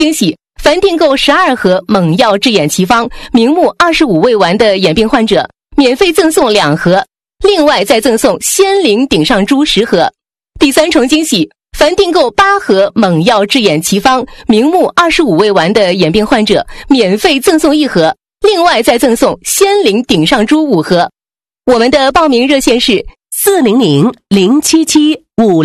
惊喜，凡订购12盒猛药治眼奇方明目25味丸的眼病患者，免费赠送2盒，另外再赠送仙灵顶上珠10盒。第3重惊喜，凡订购8盒猛药治眼奇方明目25味丸的眼病患者，免费赠送1盒，另外再赠送仙灵顶上珠5盒。我们的报名热线是 400-077-5